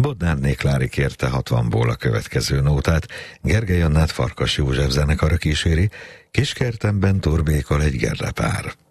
Bodnárné Klári kérte 60-ból a következő nótát, Gergely Annát Farkas József zenekara kíséri, Kiskertemben turbékol egy gerlepár.